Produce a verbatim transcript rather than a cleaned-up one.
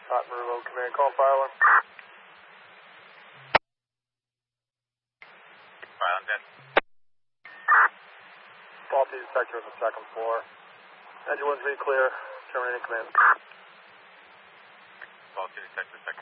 Hot Marulo, command, call fire alarm. Fire alarm dead. Faulty detector on the second floor. Engine one's being clear. Terminating command. Faulty detector, second